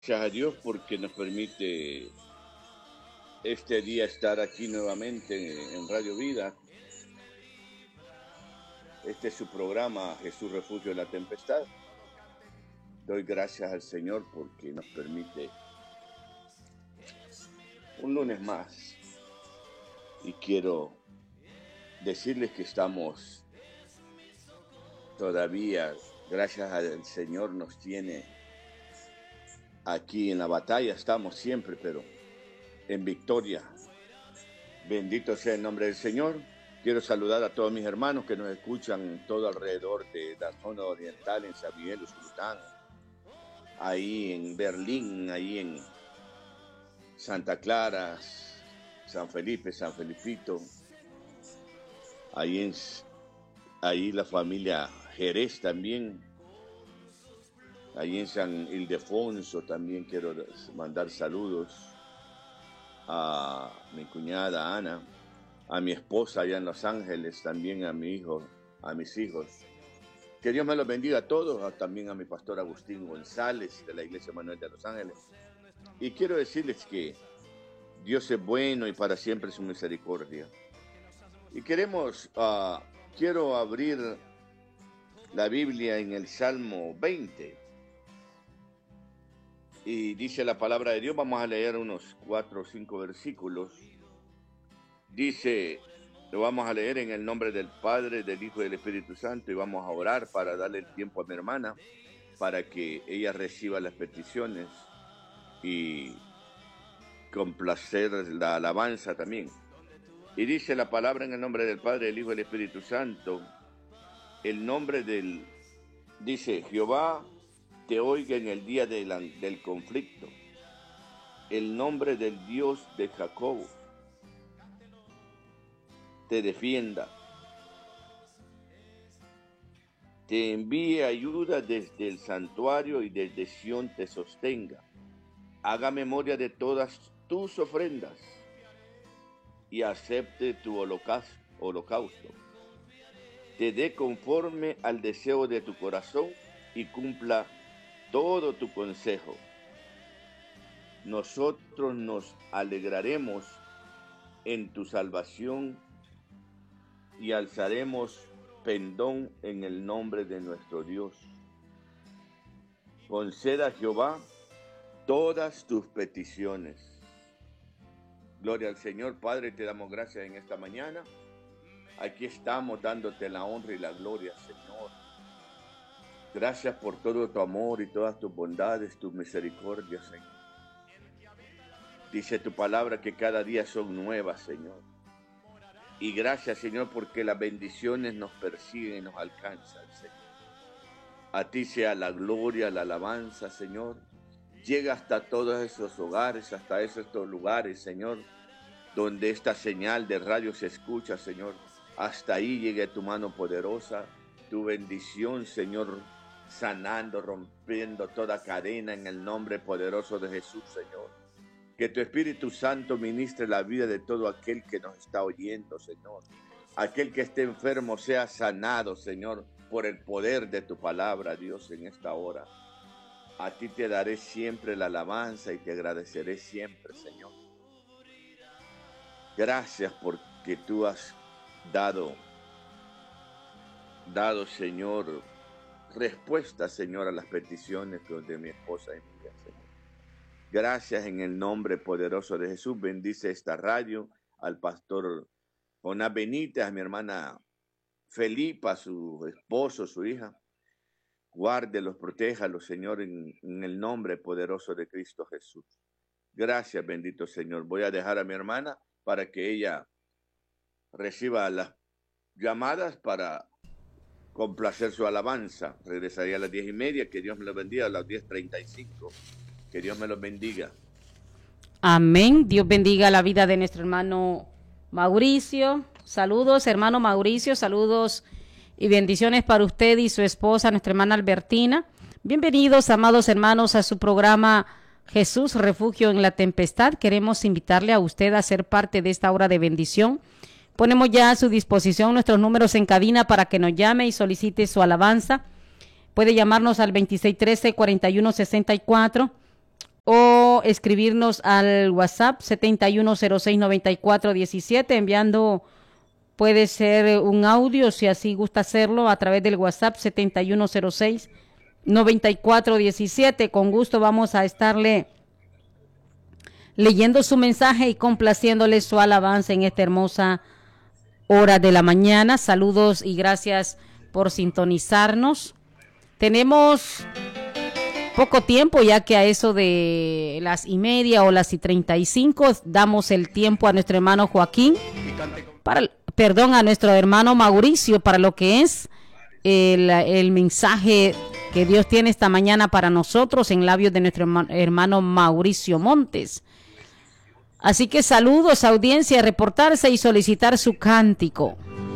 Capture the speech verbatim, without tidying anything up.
Gracias a Dios porque nos permite este día estar aquí nuevamente en Radio Vida. Este es su programa Jesús Refugio en la Tempestad. Doy gracias al Señor porque nos permite un lunes más. Y quiero decirles que estamos todavía, gracias al Señor, nos tiene aquí en la batalla. Estamos siempre, pero en victoria. Bendito sea el nombre del Señor. Quiero saludar a todos mis hermanos que nos escuchan todo alrededor de la zona oriental, en San Miguel, Usulután, ahí en Berlín, ahí en Santa Clara, San Felipe, San Felipito, ahí en ahí la familia Jerez también, ahí en San Ildefonso también quiero mandar saludos a mi cuñada Ana, a mi esposa allá en Los Ángeles, también a mi hijo, a mis hijos. Que Dios me los bendiga a todos, también a mi pastor Agustín González de la Iglesia Manuel de Los Ángeles. Y quiero decirles que Dios es bueno y para siempre su misericordia. Y queremos, uh, quiero abrir la Biblia en el Salmo veinte. Y dice la palabra de Dios, vamos a leer unos cuatro o cinco versículos. Dice, lo vamos a leer en el nombre del Padre, del Hijo y del Espíritu Santo, y vamos a orar para darle el tiempo a mi hermana, para que ella reciba las peticiones y complacer la alabanza también. Y dice la palabra en el nombre del Padre, del Hijo y del Espíritu Santo, el nombre del, dice, Jehová te oiga en el día de la, del conflicto, el nombre del Dios de Jacob te defienda, te envíe ayuda desde el santuario y desde Sión te sostenga, haga memoria de todas tus ofrendas y acepte tu holocausto, te dé conforme al deseo de tu corazón y cumpla todo tu consejo. Nosotros nos alegraremos en tu salvación y alzaremos pendón en el nombre de nuestro Dios. Conceda a Jehová todas tus peticiones. Gloria al Señor. Padre, te damos gracias en esta mañana. Aquí estamos dándote la honra y la gloria, Señor. Gracias por todo tu amor y todas tus bondades, tus misericordias, Señor. Dice tu palabra que cada día son nuevas, Señor. Y gracias, Señor, porque las bendiciones nos persiguen y nos alcanzan, Señor. A ti sea la gloria, la alabanza, Señor. Llega hasta todos esos hogares, hasta esos lugares, Señor, donde esta señal de radio se escucha, Señor. Hasta ahí llegue tu mano poderosa, tu bendición, Señor, sanando, rompiendo toda cadena en el nombre poderoso de Jesús, Señor. Que tu Espíritu Santo ministre la vida de todo aquel que nos está oyendo, Señor. Aquel que esté enfermo sea sanado, Señor, por el poder de tu palabra, Dios, en esta hora. A ti te daré siempre la alabanza y te agradeceré siempre, Señor. Gracias porque tú has dado, dado, Señor, respuesta, Señor, a las peticiones de mi esposa y mía, Señor. Gracias en el nombre poderoso de Jesús. Bendice esta radio, al pastor Jonás Benítez, a mi hermana Felipa, su esposo, su hija. Guárdelos, protéjalos, Señor, en, en el nombre poderoso de Cristo Jesús. Gracias, bendito Señor. Voy a dejar a mi hermana para que ella reciba las llamadas para complacer su alabanza. Regresaría a las diez y media. Que Dios me lo bendiga. A las diez treinta y cinco. Que Dios me los bendiga. Amén. Dios bendiga la vida de nuestro hermano Mauricio. Saludos, hermano Mauricio. Saludos y bendiciones para usted y su esposa, nuestra hermana Albertina. Bienvenidos, amados hermanos, a su programa Jesús Refugio en la Tempestad. Queremos invitarle a usted a ser parte de esta hora de bendición. Ponemos ya a su disposición nuestros números en cabina para que nos llame y solicite su alabanza. Puede llamarnos al veintiséis trece, cuarenta y uno sesenta y cuatro o escribirnos al WhatsApp setenta y uno cero seis noventa y cuatro diecisiete, enviando, puede ser un audio si así gusta hacerlo a través del WhatsApp setenta y uno cero seis noventa y cuatro diecisiete. Con gusto vamos a estarle leyendo su mensaje y complaciéndole su alabanza en esta hermosa hora de la mañana. Saludos y gracias por sintonizarnos. Tenemos poco tiempo, ya que a eso de las y media o las y treinta y cinco damos el tiempo a nuestro hermano Joaquín, para, perdón, a nuestro hermano Mauricio, para lo que es el, el mensaje que Dios tiene esta mañana para nosotros en labios de nuestro hermano Mauricio Montes. Así que saludos, audiencia, reportarse y solicitar su cántico.